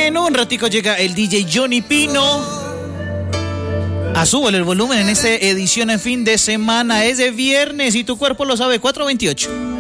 En un ratico llega el DJ Johnny Pino. Súbale el volumen en esta edición en fin de semana. Es de viernes y tu cuerpo lo sabe, 4:28.